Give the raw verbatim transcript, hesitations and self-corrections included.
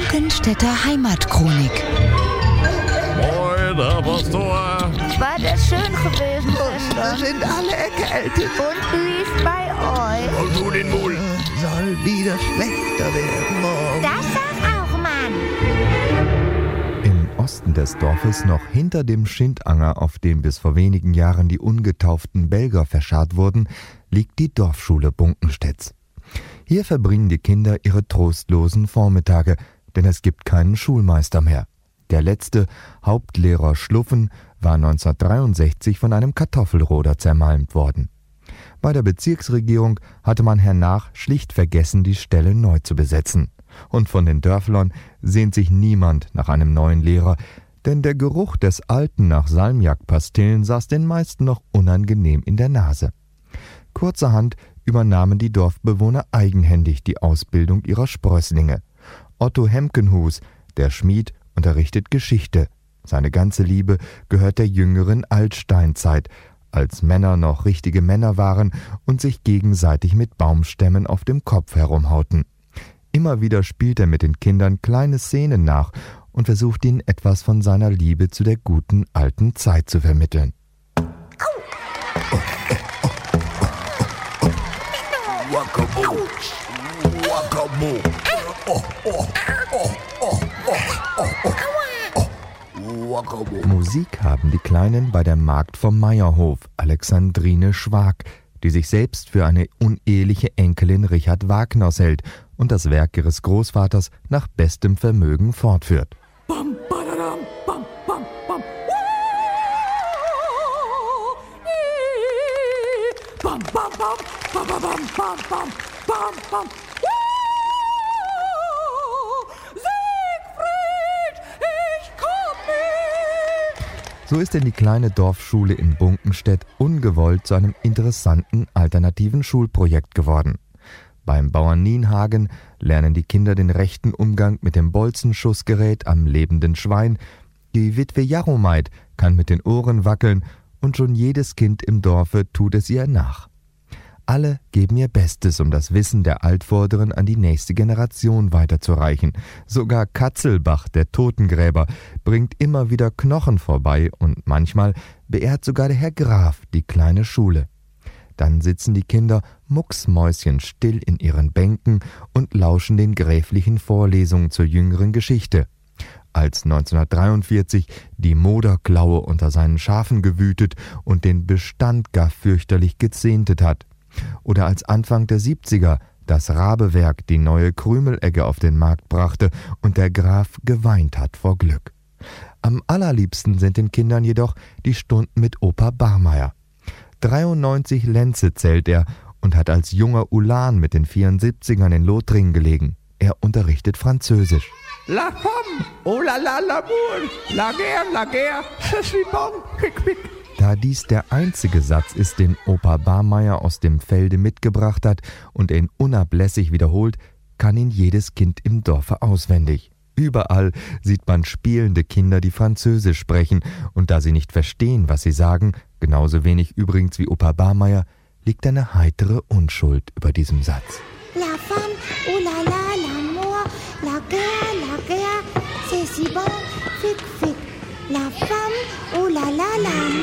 Bunkenstädter Heimatchronik. Moin, Herr Pastor. War das schön gewesen, Wir Schwester? sind alle erkältet. Und wie ist bei euch? Und du den Mul. Soll wieder schlechter werden morgen. Das sag auch, Mann. Im Osten des Dorfes, noch hinter dem Schindanger, auf dem bis vor wenigen Jahren die ungetauften Belger verscharrt wurden, liegt die Dorfschule Bunkenstedts. Hier verbringen die Kinder ihre trostlosen Vormittage, denn es gibt keinen Schulmeister mehr. Der letzte, Hauptlehrer Schluffen, war neunzehnhundertdreiundsechzig von einem Kartoffelroder zermalmt worden. Bei der Bezirksregierung hatte man hernach schlicht vergessen, die Stelle neu zu besetzen. Und von den Dörflern sehnt sich niemand nach einem neuen Lehrer, denn der Geruch des Alten nach Salmiakpastillen saß den meisten noch unangenehm in der Nase. Kurzerhand übernahmen die Dorfbewohner eigenhändig die Ausbildung ihrer Sprösslinge. Otto Hemkenhus, der Schmied, unterrichtet Geschichte. Seine ganze Liebe gehört der jüngeren Altsteinzeit, als Männer noch richtige Männer waren und sich gegenseitig mit Baumstämmen auf dem Kopf herumhauten. Immer wieder spielt er mit den Kindern kleine Szenen nach und versucht ihnen etwas von seiner Liebe zu der guten alten Zeit zu vermitteln. Wakabo. Wakabo. Oh, oh, oh, oh, oh, oh, oh. Wakabo. Musik haben die Kleinen bei der Magd vom Meierhof, Alexandrine Schwag, die sich selbst für eine uneheliche Enkelin Richard Wagners hält und das Werk ihres Großvaters nach bestem Vermögen fortführt. Bam, badadam, bam, bam, bam. Bam, bam, bam, bam, bam, bam, bam, bam, bam, bam. Siegfried, ich komm mit. So ist denn die kleine Dorfschule in Bunkenstedt ungewollt zu einem interessanten alternativen Schulprojekt geworden. Beim Bauern Nienhagen lernen die Kinder den rechten Umgang mit dem Bolzenschussgerät am lebenden Schwein. Die Witwe Jaromeit kann mit den Ohren wackeln und schon jedes Kind im Dorfe tut es ihr nach. Alle geben ihr Bestes, um das Wissen der Altvorderen an die nächste Generation weiterzureichen. Sogar Katzelbach, der Totengräber, bringt immer wieder Knochen vorbei und manchmal beehrt sogar der Herr Graf die kleine Schule. Dann sitzen die Kinder mucksmäuschenstill in ihren Bänken und lauschen den gräflichen Vorlesungen zur jüngeren Geschichte. Als neunzehnhundertdreiundvierzig die Moderklaue unter seinen Schafen gewütet und den Bestand gar fürchterlich gezehntet hat. Oder als Anfang der siebziger das Rabewerk die neue Krümelegge auf den Markt brachte und der Graf geweint hat vor Glück. Am allerliebsten sind den Kindern jedoch die Stunden mit Opa Barmeier. dreiundneunzig Lenze zählt er und hat als junger Ulan mit den vierundsiebzigern in Lothringen gelegen. Er unterrichtet Französisch. La femme, oh la la l'amour, la guerre, la guerre, je suis bon, quick, quick. Da dies der einzige Satz ist, den Opa Barmeier aus dem Felde mitgebracht hat und er ihn unablässig wiederholt, kann ihn jedes Kind im Dorfe auswendig. Überall sieht man spielende Kinder, die Französisch sprechen, und da sie nicht verstehen, was sie sagen, genauso wenig übrigens wie Opa Barmeier, liegt eine heitere Unschuld über diesem Satz. La femme, oh la la, l'amour, la guerre, la guerre, c'est si bon, fic, fic. La femme, oh la la, l'amour.